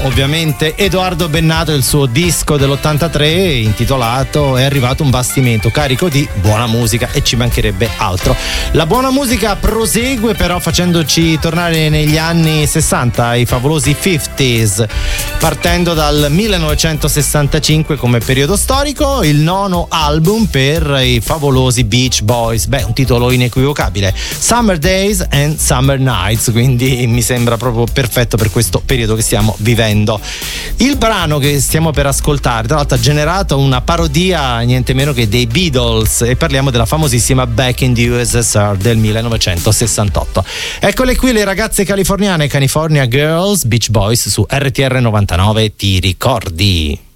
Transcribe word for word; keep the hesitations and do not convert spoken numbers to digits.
Ovviamente Edoardo Bennato e il suo disco dell'ottantatré intitolato È arrivato un bastimento, carico di buona musica, e ci mancherebbe altro. La buona musica prosegue però facendoci tornare negli anni sessanta, i favolosi cinquanta, partendo dal millenovecentosessantacinque come periodo storico, il nono album per i favolosi Beach Boys. Beh, un titolo inequivocabile, Summer Days and Summer Nights, quindi mi sembra proprio perfetto per questo periodo che stiamo vivendo. Il brano che stiamo per ascoltare tra l'altro ha generato una parodia niente meno che dei Beatles, e parliamo della famosissima Back in the U S S R del millenovecentosessantotto. Eccole qui le ragazze californiane, California Girls, Beach Boys su R T R novantanove. Ti ricordi?